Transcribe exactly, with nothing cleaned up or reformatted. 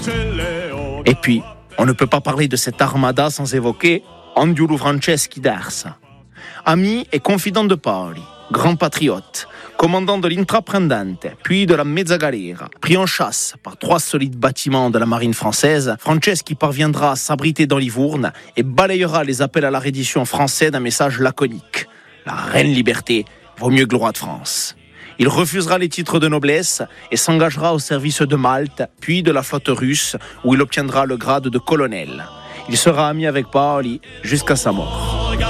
Et puis, on ne peut pas parler de cette armada sans évoquer Angiolo Franceschi d'Arsa. Ami et confident de Paoli, grand patriote, commandant de l'Intraprendente, puis de la Mezzagalera, pris en chasse par trois solides bâtiments de la marine française, Franceschi parviendra à s'abriter dans Livourne et balayera les appels à la reddition français d'un message laconique. La reine liberté vaut mieux que le roi de France. Il refusera les titres de noblesse et s'engagera au service de Malte, puis de la flotte russe, où il obtiendra le grade de colonel. Il sera ami avec Paoli jusqu'à sa mort.